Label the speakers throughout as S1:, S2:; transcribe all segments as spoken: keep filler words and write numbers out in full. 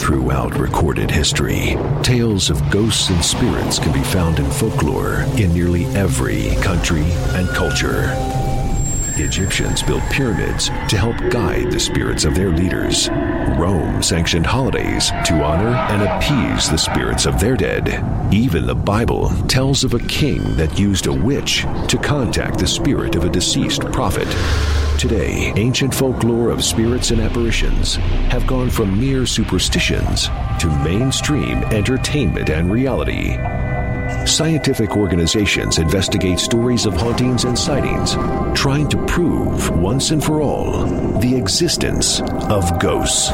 S1: Throughout recorded history, tales of ghosts and spirits can be found in folklore in nearly every country and culture. Egyptians built pyramids to help guide the spirits of their leaders. Rome sanctioned holidays to honor and appease the spirits of their dead. Even the Bible tells of a king that used a witch to contact the spirit of a deceased prophet. Today, ancient folklore of spirits and apparitions have gone from mere superstitions to mainstream entertainment and reality. Scientific organizations investigate stories of hauntings and sightings, trying to prove once and for all the existence of ghosts.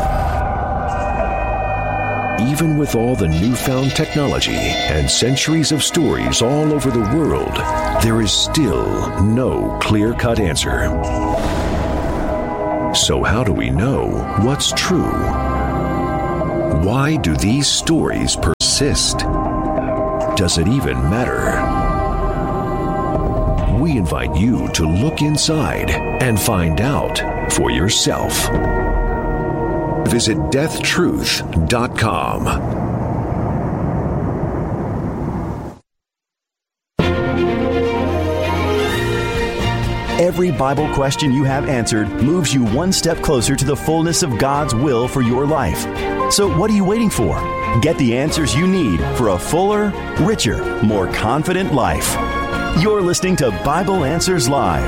S1: Even with all the newfound technology and centuries of stories all over the world, there is still no clear-cut answer. So how do we know what's true? Why do these stories persist? Does it even matter? We invite you to look inside and find out for yourself. Visit death truth dot com.
S2: Every Bible question you have answered moves you one step closer to the fullness of God's will for your life. So what are you waiting for? Get the answers you need for a fuller, richer, more confident life. You're listening to Bible Answers Live.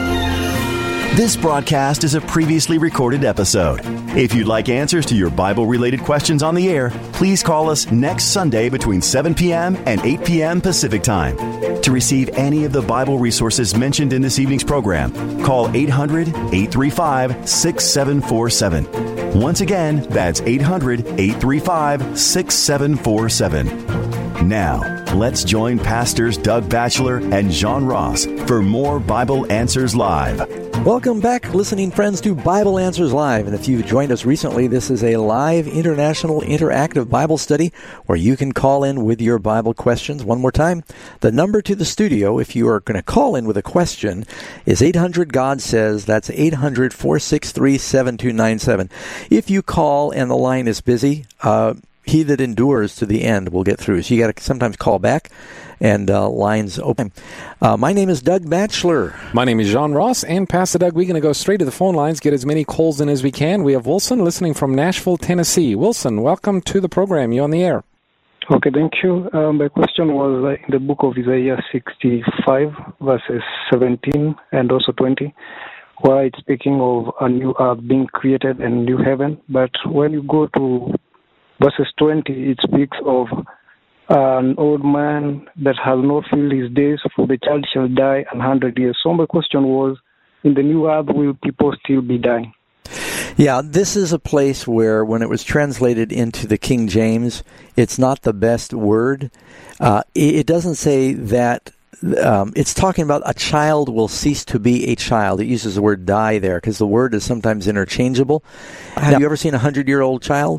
S2: This broadcast is a previously recorded episode. If you'd like answers to your Bible-related questions on the air, please call us next Sunday between seven p.m. and eight p.m. Pacific Time. To receive any of the Bible resources mentioned in this evening's program, call eight hundred, eight three five, six seven four seven. Once again, that's eight hundred, eight three five, six seven four seven. Now, let's join Pastors Doug Batchelor and John Ross for more Bible Answers Live.
S3: Welcome back, listening friends, to Bible Answers Live. And if you've joined us recently, this is a live international interactive Bible study where you can call in with your Bible questions. One more time, the number to the studio, if you are going to call in with a question, is eight hundred God says. That's eight hundred, four six three, seven two nine seven. If you call and the line is busy, uh, he that endures to the end will get through. So you got to sometimes call back, and uh, lines open. Uh, my name is Doug Batchelor.
S4: My name is John Ross, and Pastor Doug, we're going to go straight to the phone lines, get as many calls in as we can. We have Wilson listening from Nashville, Tennessee. Wilson, welcome to the program. You're on the air.
S5: Okay, thank you. Um, my question was uh, in the book of Isaiah sixty-five, verses seventeen and also twenty, where it's speaking of a new earth being created and new heaven. But when you go to verses twenty, it speaks of an old man that has not filled his days, for the child shall die an hundred years. So my question was, in the new earth, will people still be dying?
S3: Yeah, this is a place where, when it was translated into the King James, it's not the best word. Uh, it, it doesn't say that. Um, it's talking about a child will cease to be a child. It uses the word die there because the word is sometimes interchangeable. Have now, you ever seen a hundred-year-old child?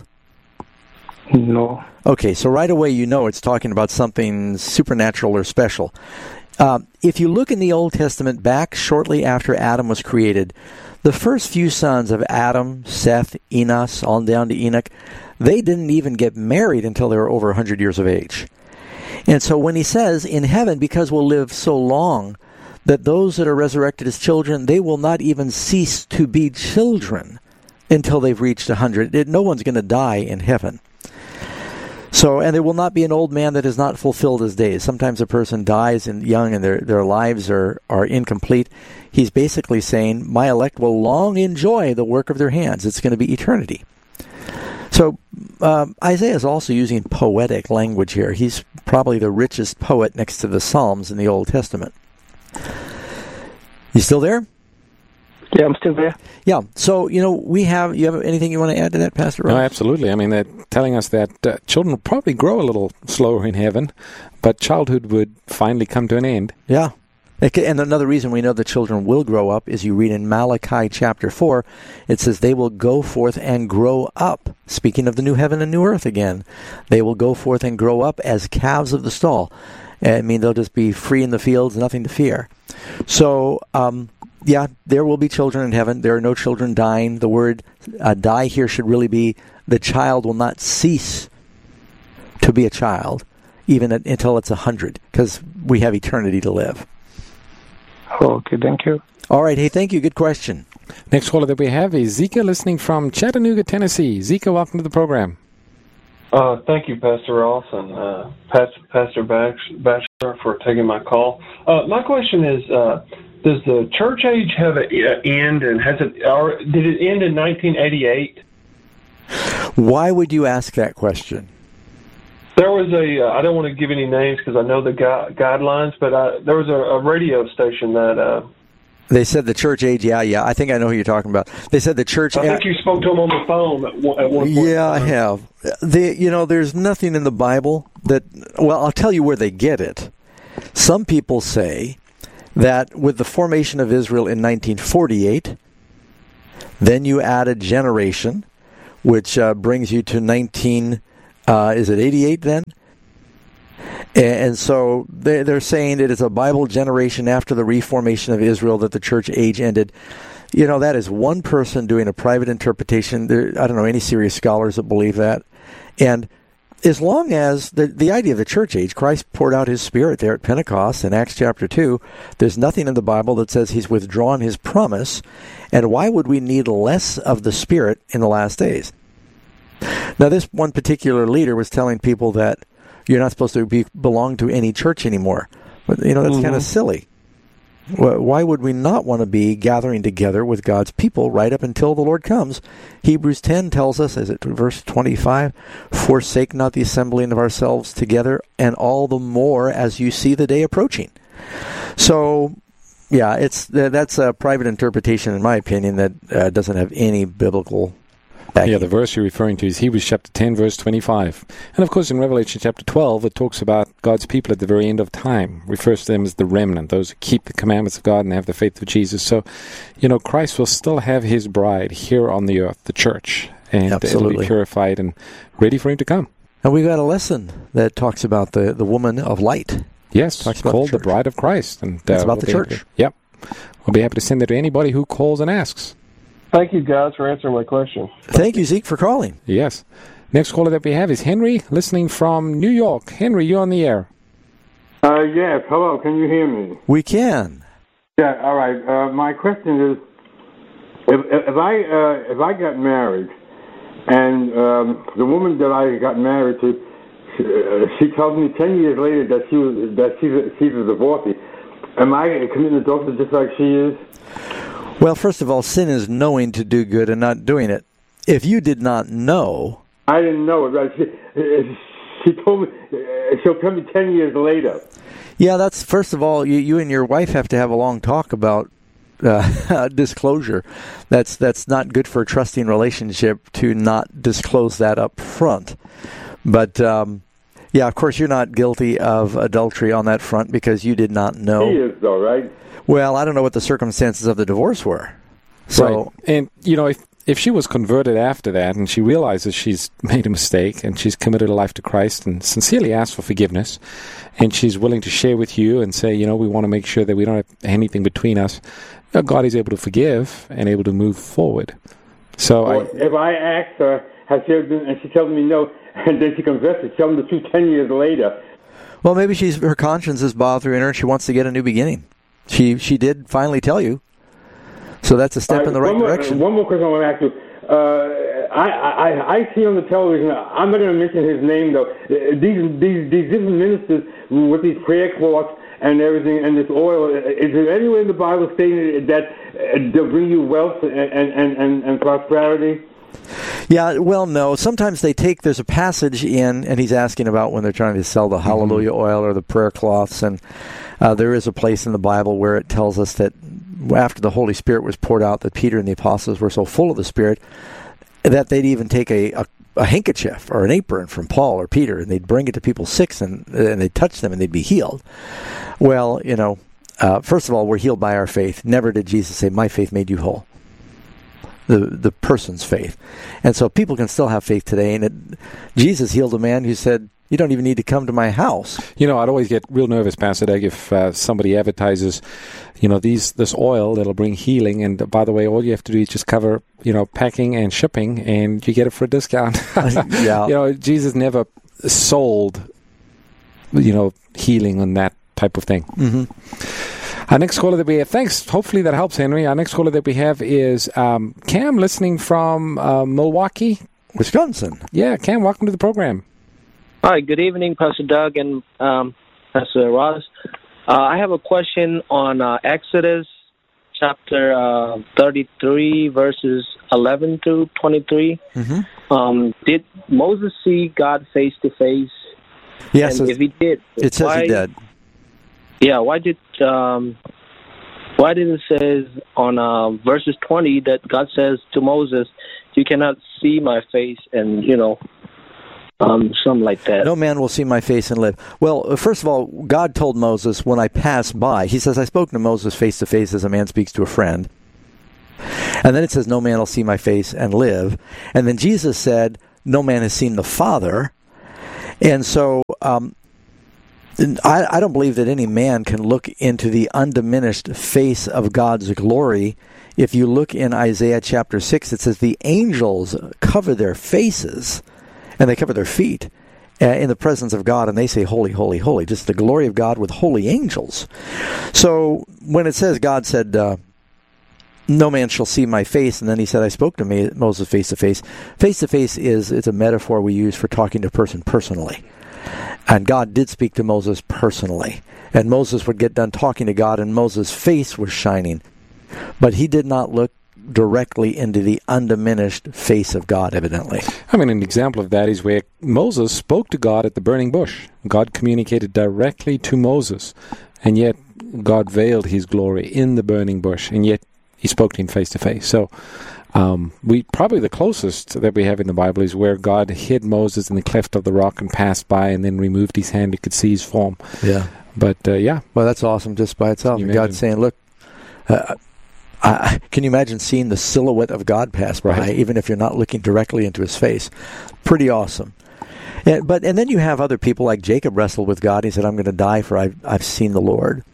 S5: No.
S3: Okay, so right away you know it's talking about something supernatural or special. Uh, if you look in the Old Testament, back shortly after Adam was created, the first few sons of Adam, Seth, Enos, on down to Enoch, they didn't even get married until they were over one hundred years of age. And so when he says, in heaven, because we'll live so long, that those that are resurrected as children, they will not even cease to be children until they've reached one hundred. No one's going to die in heaven. So, and there will not be an old man that has not fulfilled his days. Sometimes a person dies in young and their, their lives are, are incomplete. He's basically saying, my elect will long enjoy the work of their hands. It's going to be eternity. So um, Isaiah is also using poetic language here. He's probably the richest poet next to the Psalms in the Old Testament. You still there?
S5: Yeah, I'm still there.
S3: Yeah. So, you know, we have, you have anything you want to add to that, Pastor Ross?
S4: No, absolutely. I mean, they're telling us that uh, children will probably grow a little slower in heaven, but childhood would finally come to an end.
S3: Yeah. And another reason we know the children will grow up is you read in Malachi chapter four, it says they will go forth and grow up. Speaking of the new heaven and new earth again, they will go forth and grow up as calves of the stall. I mean, they'll just be free in the fields, nothing to fear. So, um, yeah, there will be children in heaven. There are no children dying. The word uh, die here should really be the child will not cease to be a child even at, until it's a hundred, because we have eternity to live.
S5: Okay, thank you.
S3: All right. Hey, thank you. Good question.
S4: Next caller that we have is Zika, listening from Chattanooga, Tennessee. Zika, welcome to the program.
S6: Uh, thank you, Pastor Ross and uh, Pastor, Pastor Batchelor, for taking my call. Uh, my question is, uh, does the church age have an end, and has it, or did it end in nineteen eighty-eight?
S3: Why would you ask that question?
S6: There was a, uh, I don't want to give any names because I know the gu- guidelines, but uh, there was a, a radio station that... Uh,
S3: They said the church age, yeah, yeah. I think I know who you're talking about. They said the church...
S6: I think you spoke to them on the phone at one, at one point.
S3: Yeah, I have. They, you know, there's nothing in the Bible that... Well, I'll tell you where they get it. Some people say that with the formation of Israel in nineteen forty-eight, then you add a generation, which uh, brings you to nineteen... Uh, is it eighty-eight then? And so they're saying it is a Bible generation after the reformation of Israel that the church age ended. You know, that is one person doing a private interpretation. There, I don't know any serious scholars that believe that. And as long as the, the idea of the church age, Christ poured out his Spirit there at Pentecost in Acts chapter two. There's nothing in the Bible that says he's withdrawn his promise. And why would we need less of the Spirit in the last days? Now, this one particular leader was telling people that you're not supposed to be belong to any church anymore. But, you know, that's mm-hmm. kind of silly. Why would we not want to be gathering together with God's people right up until the Lord comes? Hebrews ten tells us, is it verse twenty-five, forsake not the assembling of ourselves together, and all the more as you see the day approaching. So, yeah, it's that's a private interpretation, in my opinion, that uh, doesn't have any biblical backing.
S4: Yeah, the verse you're referring to is Hebrews chapter ten, verse twenty-five. And of course, in Revelation chapter twelve, it talks about God's people at the very end of time. Refers to them as the remnant, those who keep the commandments of God and have the faith of Jesus. So, you know, Christ will still have his bride here on the earth, the church, and
S3: Absolutely.
S4: It'll be purified and ready for him to come.
S3: And we've got a lesson that talks about the, the woman of light.
S4: Yes,
S3: talks
S4: called
S3: the,
S4: the bride of Christ. And
S3: uh, it's about
S4: we'll
S3: the church.
S4: To, yep. We'll be happy to send it to anybody who calls and asks.
S6: Thank you, guys, for answering my question.
S3: Thank you, Zeke, for calling.
S4: Yes. Next caller that we have is Henry, listening from New York. Henry, you're on the air.
S7: Uh, yes. Hello. Can you hear me?
S3: We can.
S7: Yeah. All right. Uh, my question is, if, if I uh, if I got married, and um, the woman that I got married to, she, uh, she tells me ten years later that she was that she's a, she's a divorcee, am I committing adultery just like she is?
S3: Well, first of all, sin is knowing to do good and not doing it. If you did not know...
S7: I didn't know it. Right? She, she told me, she'll tell me ten years later.
S3: Yeah, that's, first of all, you, you and your wife have to have a long talk about uh, disclosure. That's that's not good for a trusting relationship to not disclose that up front. But, um, yeah, of course, you're not guilty of adultery on that front because you did not know.
S7: She is, though, right?
S3: Well, I don't know what the circumstances of the divorce were. So,
S4: right. And, you know, if, if she was converted after that and she realizes she's made a mistake and she's committed her life to Christ and sincerely asked for forgiveness and she's willing to share with you and say, you know, we want to make sure that we don't have anything between us, God is able to forgive and able to move forward. So,
S7: well,
S4: I,
S7: if I asked her, has she ever been, and she tells me no, and then she confesses, tell me the truth ten years later.
S3: Well, maybe she's her conscience is bothering her and she wants to get a new beginning. She she did finally tell you. So that's a step
S7: uh,
S3: in the right
S7: one more,
S3: direction.
S7: One more question I want to ask you. Uh, I, I I see on the television, I'm not going to mention his name, though, these, these, these different ministers with these prayer cloths and everything and this oil. Is there anywhere in the Bible stating that they'll bring you wealth and, and, and, and prosperity?
S3: Yeah, well, no. Sometimes they take, there's a passage in, and he's asking about when they're trying to sell the hallelujah mm-hmm. oil or the prayer cloths, and uh, there is a place in the Bible where it tells us that after the Holy Spirit was poured out, that Peter and the apostles were so full of the Spirit that they'd even take a, a, a handkerchief or an apron from Paul or Peter, and they'd bring it to people sick, and, and they'd touch them, and they'd be healed. Well, you know, uh, first of all, we're healed by our faith. Never did Jesus say, my faith made you whole. The the person's faith. And so people can still have faith today. And it, Jesus healed a man who said, You don't even need to come to my house.
S4: You know, I'd always get real nervous, Pastor Doug, if uh, somebody advertises, you know, these this oil that'll bring healing. And by the way, all you have to do is just cover, you know, packing and shipping, and you get it for a discount.
S3: Yeah.
S4: You know, Jesus never sold, you know, healing on that type of thing.
S3: Mm-hmm.
S4: Our next caller that we have, thanks. Hopefully that helps, Henry. Our next caller that we have is um, Cam, listening from uh, Milwaukee,
S3: Wisconsin.
S4: Yeah, Cam, welcome to the program.
S8: Hi, good evening, Pastor Doug and um, Pastor Ross. Uh, I have a question on uh, Exodus chapter uh, thirty-three, verses eleven to twenty-three.
S3: Mm-hmm.
S8: Um, did Moses see God face to face?
S3: Yes,
S8: and if he did,
S3: it says
S8: why,
S3: he did.
S8: Yeah, why did um, why did it says on uh, verses twenty that God says to Moses, "You cannot see my face," and you know. Um, something like that.
S3: No man will see my face and live. Well, first of all, God told Moses when I passed by, he says, I spoke to Moses face to face as a man speaks to a friend. And then it says, no man will see my face and live. And then Jesus said, no man has seen the Father. And so um, I, I don't believe that any man can look into the undiminished face of God's glory. If you look in Isaiah chapter six, it says the angels cover their faces and they cover their feet uh, in the presence of God, and they say, holy, holy, holy, just the glory of God with holy angels. So when it says God said, uh, no man shall see my face, and then he said, I spoke to me, Moses face to face. Face to face is it's a metaphor we use for talking to a person personally. And God did speak to Moses personally. And Moses would get done talking to God, and Moses' face was shining. But he did not look directly into the undiminished face of God, evidently.
S4: I mean, an example of that is where Moses spoke to God at the burning bush. God communicated directly to Moses, and yet God veiled his glory in the burning bush, and yet he spoke to him face to face. So um, we probably the closest that we have in the Bible is where God hid Moses in the cleft of the rock and passed by and then removed his hand. He could see his form.
S3: Yeah.
S4: But, uh, yeah.
S3: Well, that's awesome just by itself. God saying, look, uh, Uh, can you imagine seeing the silhouette of God pass by,
S4: right,
S3: even if you're not looking directly into his face? Pretty awesome. And, but and then you have other people like Jacob wrestled with God. He said, I'm going to die for I've, I've seen the Lord.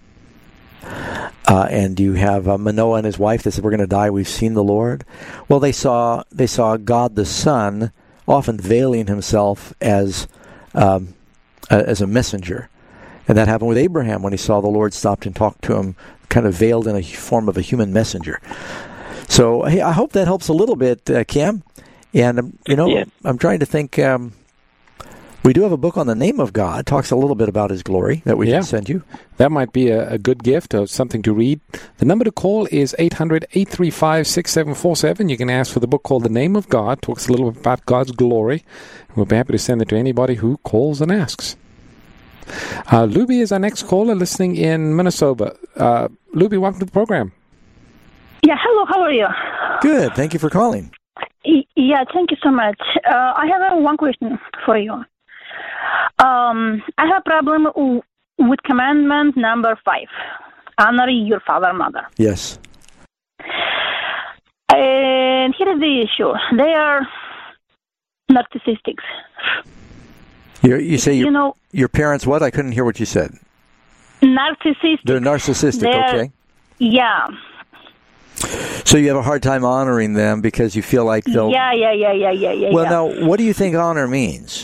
S3: Uh, and you have uh, Manoah and his wife. They said, we're going to die. We've seen the Lord. Well, they saw they saw God the Son often veiling himself as um, as a messenger. And that happened with Abraham when he saw the Lord stopped and talked to him, kind of veiled in a form of a human messenger. So hey, I hope that helps a little bit, uh, Cam. And, um, you know,
S8: yeah.
S3: I'm trying to think, um, we do have a book on the name of God, talks a little bit about his glory that we
S4: yeah.
S3: can send you.
S4: That might be a, a good gift or something to read. The number to call is eight hundred, eight three five, six seven four seven. You can ask for the book called The Name of God, talks a little bit about God's glory. We'll be happy to send it to anybody who calls and asks. Uh, Luby is our next caller, listening in Minnesota. Uh, Luby, welcome to the program.
S9: Yeah, hello, how are you?
S3: Good, thank you for calling.
S9: Y- yeah, thank you so much. Uh, I have uh, one question for you. Um, I have a problem w- with commandment number five, honor your father and mother.
S3: Yes.
S9: And here is the issue. They are narcissistic.
S3: You're, you say your,
S9: you know,
S3: your parents what? I couldn't hear what you said.
S9: Narcissistic.
S3: They're narcissistic,
S9: They're,
S3: okay.
S9: Yeah.
S3: So you have a hard time honoring them because you feel like they'll...
S9: Yeah, yeah, yeah, yeah, yeah, yeah.
S3: Well,
S9: yeah.
S3: now, what do you think honor means?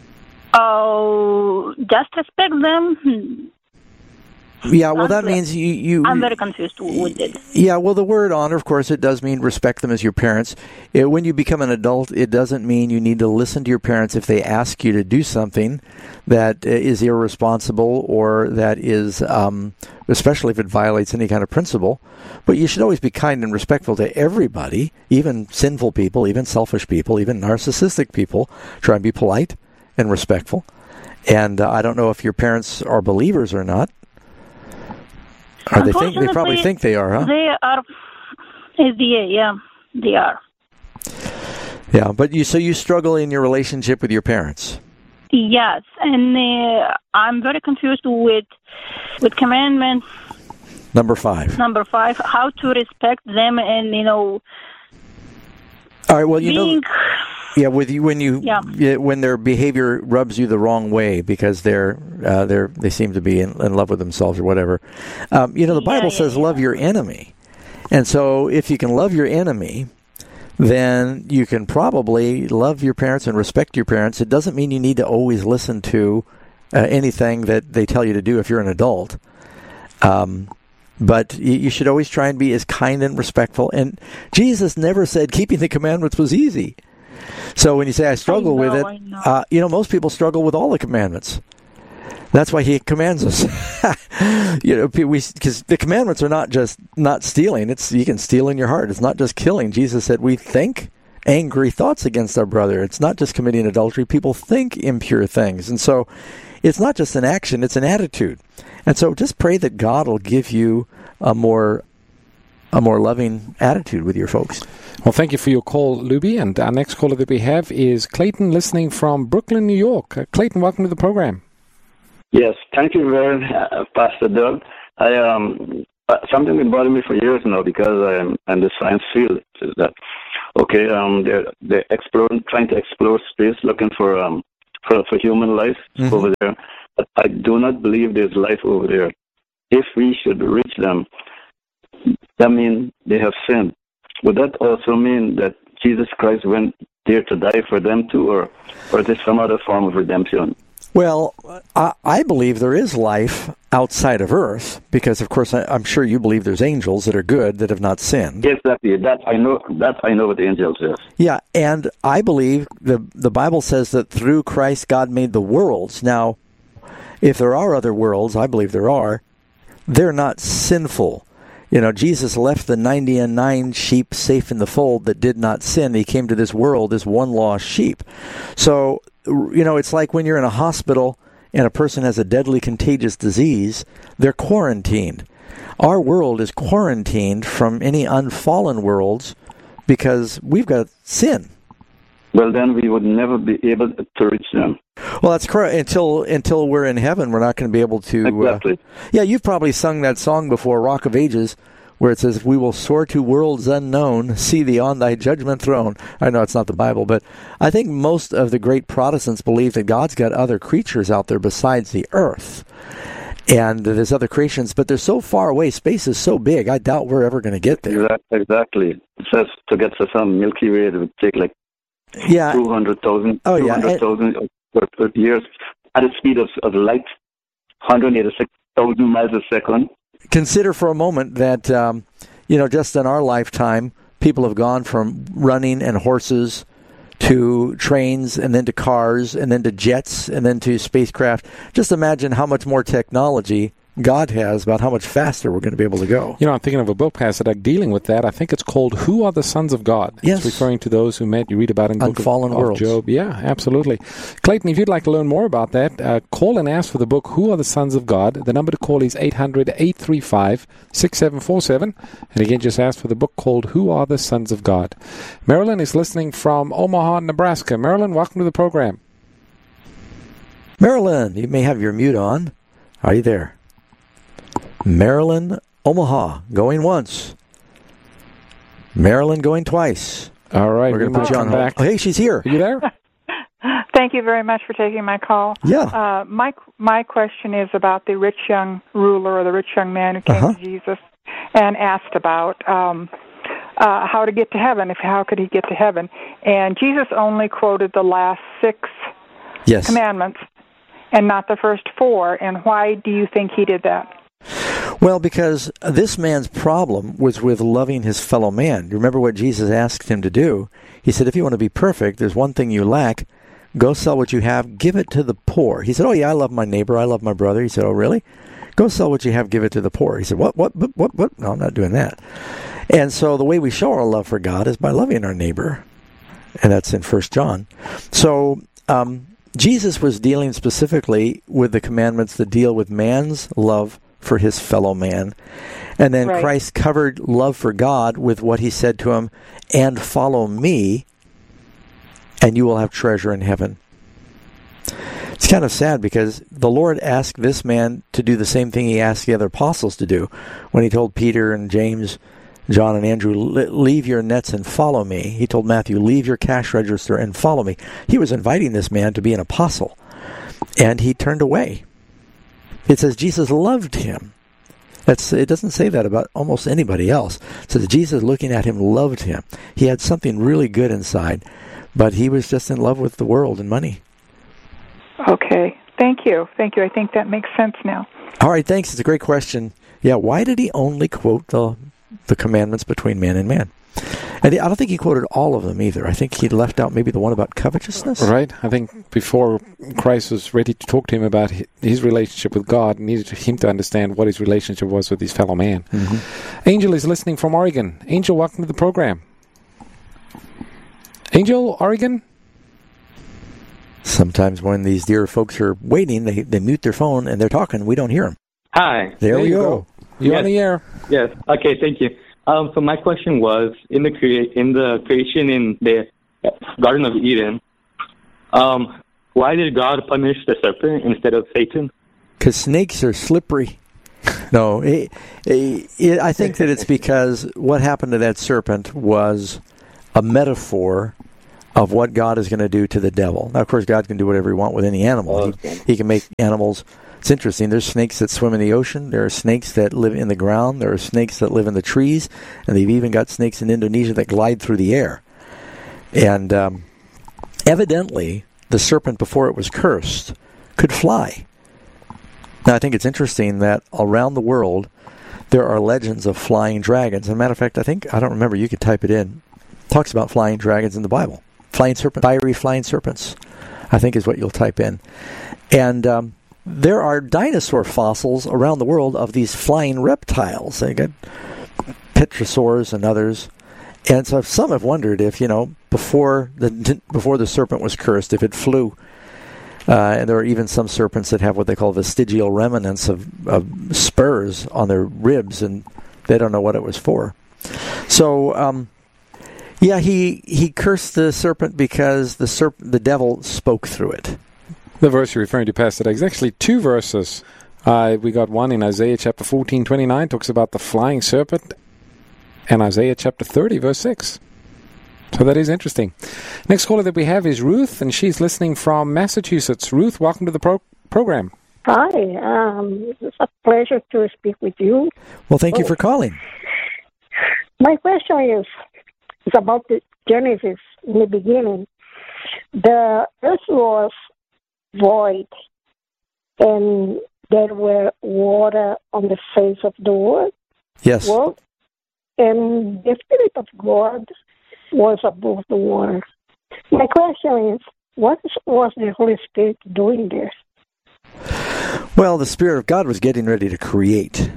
S9: Oh, just respect them.
S3: Yeah, well, that
S9: Honestly,
S3: means you, you...
S9: I'm very confused with it.
S3: Yeah, well, the word honor, of course, it does mean respect them as your parents. It, when you become an adult, it doesn't mean you need to listen to your parents if they ask you to do something that is irresponsible or that is, um, especially if it violates any kind of principle. But you should always be kind and respectful to everybody, even sinful people, even selfish people, even narcissistic people. Try and be polite and respectful. And uh, I don't know if your parents are believers or not. Or they think they probably think they are, huh?
S9: They are. Yeah, they are.
S3: Yeah, but you so you struggle in your relationship with your parents.
S9: Yes, and uh, I'm very confused with with commandment
S3: number five.
S9: Number five, how to respect them, and you know.
S3: All right. Well, you
S9: being,
S3: know, yeah, with you when you
S9: yeah.
S3: when their behavior rubs you the wrong way because they're uh, they're they seem to be in, in love with themselves or whatever. Um, you know, the Bible
S9: yeah,
S3: says
S9: yeah.
S3: love your enemy, and so if you can love your enemy, then you can probably love your parents and respect your parents. It doesn't mean you need to always listen to uh, anything that they tell you to do if you're an adult. Um, but you, you should always try and be as kind and respectful. And Jesus never said keeping the commandments was easy. So when you say I struggle
S9: I know,
S3: with it,
S9: I know.
S3: Uh, you know, most people struggle with all the commandments. That's why he commands us. you know, because the commandments are not just not stealing. It's you can steal in your heart. It's not just killing. Jesus said we think angry thoughts against our brother. It's not just committing adultery. People think impure things. And so it's not just an action, it's an attitude. And so just pray that God will give you a more a more loving attitude with your folks.
S4: Well, thank you for your call, Luby. And our next caller that we have is Clayton, listening from Brooklyn, New York. Uh, Clayton, welcome to the program.
S10: Yes, thank you very much, uh, Pastor Doug. I um uh, something been bothering me for years now because I'm in the science field. Is that okay? Um, they're they're exploring, trying to explore space, looking for um for for human life mm-hmm. over there. But I do not believe there's life over there. If we should reach them, that means they have sinned. Would that also mean that Jesus Christ went there to die for them too, or or is it some other form of redemption?
S3: Well, I, I believe there is life outside of Earth because, of course, I, I'm sure you believe there's angels that are good that have not sinned.
S10: Exactly. That I know. That I know what the angels is.
S3: Yeah, and I believe the the Bible says that through Christ God made the worlds. Now, if there are other worlds, I believe there are. They're not sinful. You know, Jesus left the ninety and nine sheep safe in the fold that did not sin. He came to this world as one lost sheep. So, you know, it's like when you're in a hospital and a person has a deadly contagious disease, they're quarantined. Our world is quarantined from any unfallen worlds because we've got sin.
S10: Well, then we would never be able to reach them.
S3: Well, that's correct. Until until we're in heaven, we're not going to be able to.
S10: Exactly.
S3: Uh, yeah, you've probably sung that song before, Rock of Ages, where it says, "We will soar to worlds unknown, see thee on thy judgment throne." I know it's not the Bible, but I think most of the great Protestants believe that God's got other creatures out there besides the earth. And there's other creations, but they're so far away. Space is so big, I doubt we're ever going to get there.
S10: Exactly. It says to get to some Milky Way, it would take like
S3: yeah.
S10: two hundred thousand
S3: oh, yeah.
S10: years at the speed of, of light, one hundred eighty-six thousand miles a second.
S3: Consider for a moment that, um, you know, just in our lifetime, people have gone from running and horses to trains and then to cars and then to jets and then to spacecraft. Just imagine how much more technology God has about how much faster we're going to be able to go.
S4: You know, I'm thinking of a book, Pastor Doug, dealing with that. I think it's called Who Are the Sons of God?
S3: Yes.
S4: It's referring to those who met, you read about in the book
S3: Unfallen
S4: of,
S3: worlds.
S4: of Job. Yeah, absolutely. Clayton, if you'd like to learn more about that, uh, call and ask for the book Who Are the Sons of God? The number to call is eight hundred, eight three five, six seven four seven. And again, just ask for the book called Who Are the Sons of God? Marilyn is listening from Omaha, Nebraska. Marilyn, welcome to the program.
S3: Marilyn, you may have your mute on. Are you there? Marilyn, Omaha, going once. Marilyn going twice.
S4: All right.
S3: We're going to put you on hold. Oh, hey, she's here.
S4: Are you there?
S11: Thank you very much for taking my call.
S3: Yeah.
S11: Uh, my my question is about the rich young ruler or the rich young man who came
S3: uh-huh.
S11: to Jesus and asked about um, uh, how to get to heaven, if how could he get to heaven. And Jesus only quoted the last six
S3: yes.
S11: commandments and not the first four. And why do you think he did that?
S3: Well, because this man's problem was with loving his fellow man. You remember what Jesus asked him to do? He said, if you want to be perfect, there's one thing you lack. Go sell what you have, give it to the poor. He said, oh, yeah, I love my neighbor, I love my brother. He said, oh, really? Go sell what you have, give it to the poor. He said, what, what, what, what, what? No, I'm not doing that. And so the way we show our love for God is by loving our neighbor. And that's in First John. So um, Jesus was dealing specifically with the commandments that deal with man's love for his fellow man. And then
S11: right.
S3: Christ covered love for God with what he said to him, and follow me, and you will have treasure in heaven. It's kind of sad because the Lord asked this man to do the same thing he asked the other apostles to do when he told Peter and James John and Andrew, leave your nets and follow me. He told Matthew, leave your cash register and follow me. He was inviting this man to be an apostle, and he turned away. It says Jesus loved him. That's, it doesn't say that about almost anybody else. It says Jesus, looking at him, loved him. He had something really good inside, but he was just in love with the world and money.
S11: Okay. Thank you. Thank you. I think that makes sense now.
S3: All right, thanks. It's a great question. Yeah, why did he only quote the the commandments between man and man? And I don't think he quoted all of them either. I think he left out maybe the one about covetousness.
S4: Right. I think before Christ was ready to talk to him about his relationship with God, needed him to understand what his relationship was with his fellow man. Mm-hmm. Angel is listening from Oregon. Angel, welcome to the program. Angel, Oregon?
S3: Sometimes when these dear folks are waiting, they, they mute their phone and they're talking. We don't hear them.
S12: Hi.
S3: There, there we go.
S4: go. You're
S12: yes.
S4: on the air.
S12: Yes. Okay, thank you. Um, so my question was, in the crea- in the creation in the Garden of Eden, um, why did God punish the serpent instead of Satan?
S3: Because snakes are slippery. No, it, it, it, I think that it's because what happened to that serpent was a metaphor of what God is going to do to the devil. Now, of course, God can do whatever he wants with any animal. Okay. He, he can make animals... It's interesting. There's snakes that swim in the ocean. There are snakes that live in the ground. There are snakes that live in the trees. And they've even got snakes in Indonesia that glide through the air. And um, evidently, the serpent, before it was cursed, could fly. Now, I think it's interesting that around the world, there are legends of flying dragons. As a matter of fact, I think, I don't remember, you could type it in. It talks about flying dragons in the Bible. Flying serpent, fiery flying serpents, I think is what you'll type in. And... Um, There are dinosaur fossils around the world of these flying reptiles. They got petrosaurs and others. And so some have wondered if, you know, before the before the serpent was cursed, if it flew. Uh, and there are even some serpents that have what they call vestigial remnants of, of spurs on their ribs, and they don't know what it was for. So, um, yeah, he he cursed the serpent because the serp- the devil spoke through it.
S4: The verse you're referring to, Pastor Doug, is actually two verses. Uh, we got one in Isaiah chapter fourteen, twenty-nine, talks about the flying serpent, and Isaiah chapter thirty, verse six. So that is interesting. Next caller that we have is Ruth, and she's listening from Massachusetts. Ruth, welcome to the pro- program.
S13: Hi. Um, it's a pleasure to speak with you.
S3: Well, thank you for calling.
S13: My question is, is about the Genesis in the beginning. The earth was void, and there were water on the face of the world.
S3: Yes.
S13: World, and the Spirit of God was above the water. My question is, what was the Holy Spirit doing there?
S3: Well, the Spirit of God was getting ready to create.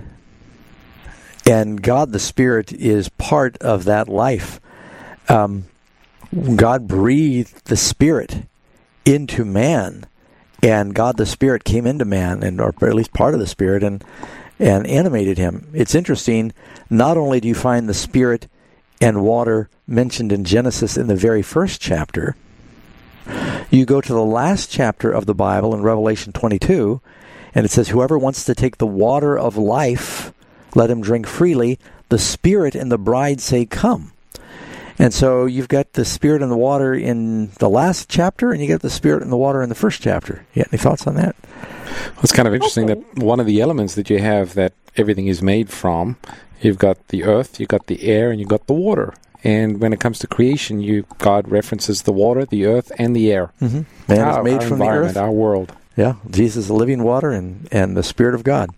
S3: And God, the Spirit, is part of that life. Um, God breathed the Spirit into man. And God the Spirit came into man, and or at least part of the Spirit, and and animated him. It's interesting, not only do you find the Spirit and water mentioned in Genesis in the very first chapter, you go to the last chapter of the Bible in Revelation twenty-two, and it says, whoever wants to take the water of life, let him drink freely. The Spirit and the bride say, come. And so you've got the Spirit and the water in the last chapter, and you get the Spirit and the water in the first chapter. You got any thoughts on that?
S4: Well, it's kind of interesting okay. that one of the elements that you have that everything is made from, you've got the earth, you've got the air, and you've got the water. And when it comes to creation, you God references the water, the earth, and the air.
S3: Mm-hmm. Man
S4: our,
S3: is made
S4: our
S3: from the earth.
S4: Our world.
S3: Yeah, Jesus is the living water and, and the Spirit of God.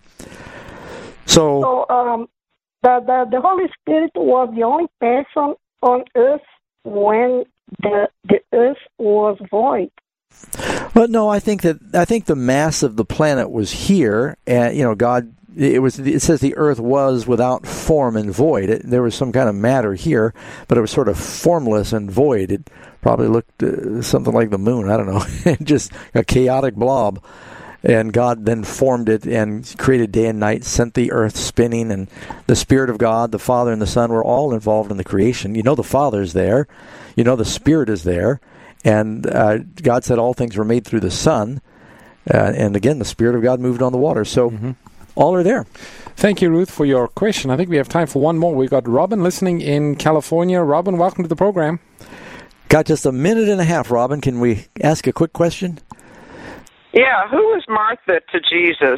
S3: So,
S13: so um, the, the, the Holy Spirit was the only person on earth when the the earth was void.
S3: Well, no, I think that I think the mass of the planet was here, and you know, God. It was. It says the earth was without form and void. It, there was some kind of matter here, but it was sort of formless and void. It probably looked uh, something like the moon. I don't know, just a chaotic blob. And God then formed it and created day and night, sent the earth spinning, and the Spirit of God, the Father and the Son were all involved in the creation. You know the Father's there. You know the Spirit is there. And uh, God said all things were made through the Son. Uh, and again, the Spirit of God moved on the water. So mm-hmm. all are there.
S4: Thank you, Ruth, for your question. I think we have time for one more. We've got Robin listening in California. Robin, welcome to the program.
S3: Got just a minute and a half, Robin. Can we ask a quick question?
S14: Yeah, who was Martha to Jesus?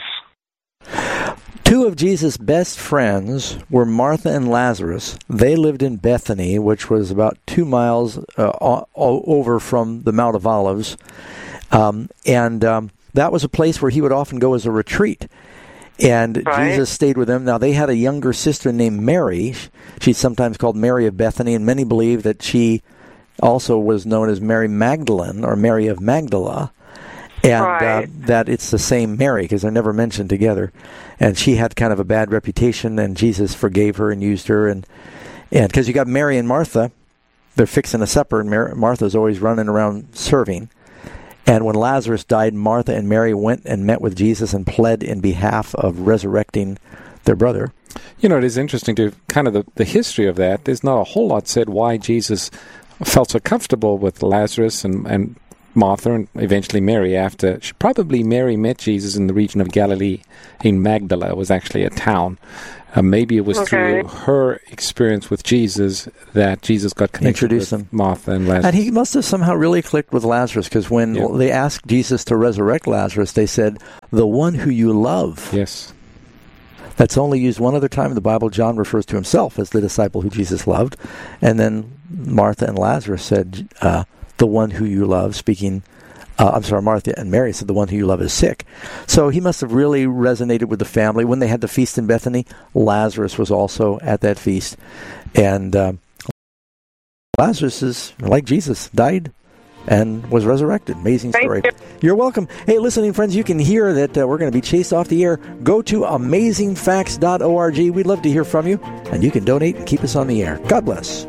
S3: Two of Jesus' best friends were Martha and Lazarus. They lived in Bethany, which was about two miles uh, o- over from the Mount of Olives. Um, and um, that was a place where he would often go as a retreat. And right. Jesus stayed with them. Now, they had a younger sister named Mary. She's sometimes called Mary of Bethany, and many believe that she also was known as Mary Magdalene or Mary of Magdala. And right. uh, that it's the same Mary, because they're never mentioned together. And she had kind of a bad reputation, and Jesus forgave her and used her. And and because you got Mary and Martha, they're fixing a supper, and Mar- Martha's always running around serving. And when Lazarus died, Martha and Mary went and met with Jesus and pled in behalf of resurrecting their brother.
S4: You know, it is interesting to kind of the, the history of that. There's not a whole lot said why Jesus felt so comfortable with Lazarus and, and Martha and eventually Mary after. She, probably Mary met Jesus in the region of Galilee in Magdala. It was actually a town. Uh, maybe it was okay. through her experience with Jesus that Jesus got connected with them. Martha and Lazarus.
S3: And he must have somehow really clicked with Lazarus, because when yeah. they asked Jesus to resurrect Lazarus, they said, the one who you love.
S4: Yes.
S3: That's only used one other time in the Bible. John refers to himself as the disciple who Jesus loved. And then Martha and Lazarus said, uh, the one who you love, speaking, uh, I'm sorry, Martha and Mary said, the one who you love is sick. So he must have really resonated with the family. When they had the feast in Bethany, Lazarus was also at that feast. And uh, Lazarus is, like Jesus, died and was resurrected. Amazing story.
S14: Thank you.
S3: You're welcome. Hey, listening friends, you can hear that uh, we're going to be chased off the air. Go to amazing facts dot org. We'd love to hear from you, and you can donate and keep us on the air. God bless.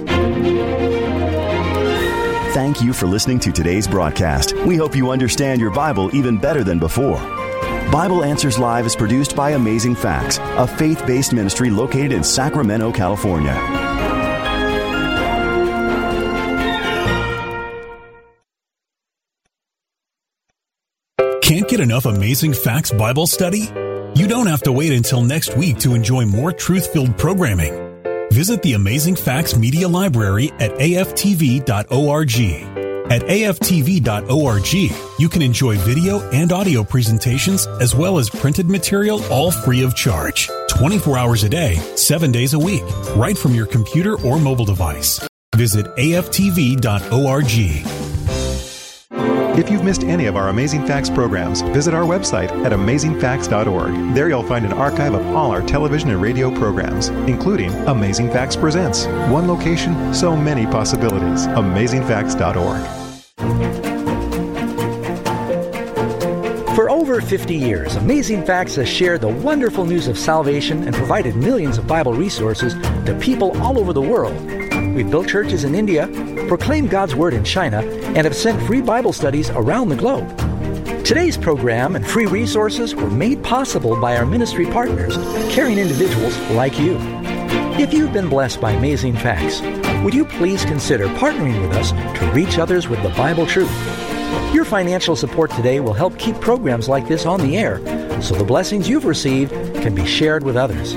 S2: Thank you for listening to today's broadcast. We hope you understand your Bible even better than before. Bible Answers Live is produced by Amazing Facts, a faith-based ministry located in Sacramento, California.
S15: Can't get enough Amazing Facts Bible study? You don't have to wait until next week to enjoy more truth-filled programming. Visit the Amazing Facts Media Library at A F T V dot org. At A F T V dot org, you can enjoy video and audio presentations as well as printed material, all free of charge. twenty-four hours a day, seven days a week, right from your computer or mobile device. Visit A F T V dot org.
S16: If you've missed any of our Amazing Facts programs, visit our website at amazing facts dot org. There you'll find an archive of all our television and radio programs, including Amazing Facts Presents. One location, so many possibilities. amazing facts dot org.
S17: For over fifty years, Amazing Facts has shared the wonderful news of salvation and provided millions of Bible resources to people all over the world. We've built churches in India, proclaimed God's Word in China, and have sent free Bible studies around the globe. Today's program and free resources were made possible by our ministry partners, caring individuals like you. If you've been blessed by Amazing Facts, would you please consider partnering with us to reach others with the Bible truth? Your financial support today will help keep programs like this on the air, so the blessings you've received can be shared with others.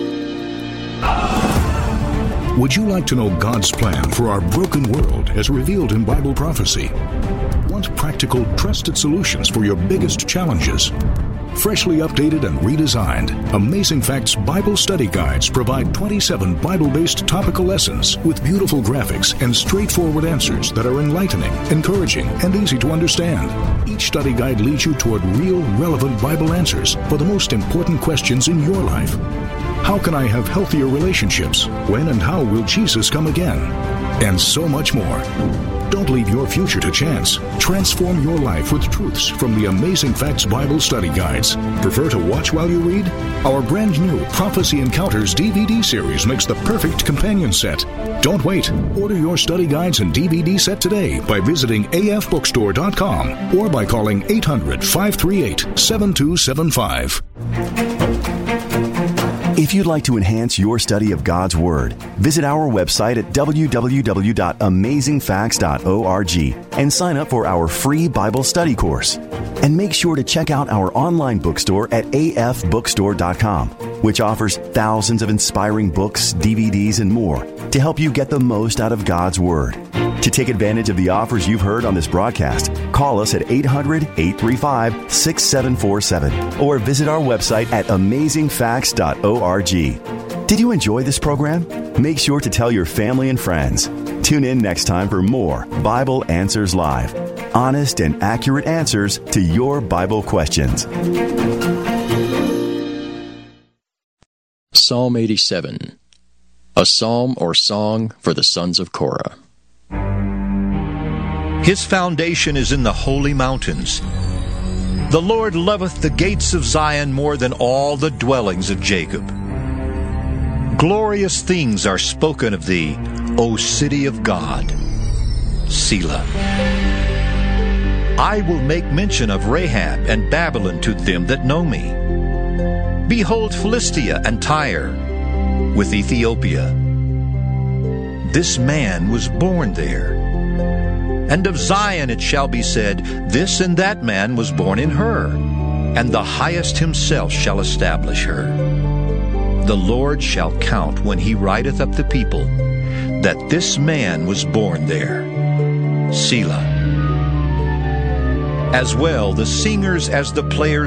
S18: Would you like to know God's plan for our broken world as revealed in Bible prophecy? Want practical, trusted solutions for your biggest challenges? Freshly updated and redesigned, Amazing Facts Bible Study Guides provide twenty-seven Bible-based topical lessons with beautiful graphics and straightforward answers that are enlightening, encouraging, and easy to understand. Each study guide leads you toward real, relevant Bible answers for the most important questions in your life. How can I have healthier relationships? When and how will Jesus come again? And so much more. Don't leave your future to chance. Transform your life with truths from the Amazing Facts Bible Study Guides. Prefer to watch while you read? Our brand new Prophecy Encounters D V D series makes the perfect companion set. Don't wait. Order your study guides and D V D set today by visiting A F bookstore dot com or by calling eight hundred, five three eight, seven two seven five.
S2: If you'd like to enhance your study of God's Word, visit our website at w w w dot amazing facts dot org and sign up for our free Bible study course. And make sure to check out our online bookstore at a f bookstore dot com, which offers thousands of inspiring books, D V Ds, and more to help you get the most out of God's Word. To take advantage of the offers you've heard on this broadcast, call us at eight hundred, eight three five, six seven four seven or visit our website at amazing facts dot org. Did you enjoy this program? Make sure to tell your family and friends. Tune in next time for more Bible Answers Live. Honest and accurate answers to your Bible questions.
S19: Psalm eighty-seven, a psalm or song for the sons of Korah.
S20: His foundation is in the holy mountains. The Lord loveth the gates of Zion more than all the dwellings of Jacob. Glorious things are spoken of thee, O city of God. Selah. I will make mention of Rahab and Babylon to them that know me. Behold Philistia and Tyre with Ethiopia. This man was born there. And of Zion it shall be said, this and that man was born in her, and the highest himself shall establish her. The Lord shall count when he writeth up the people, that this man was born there. Selah. As well the singers as the players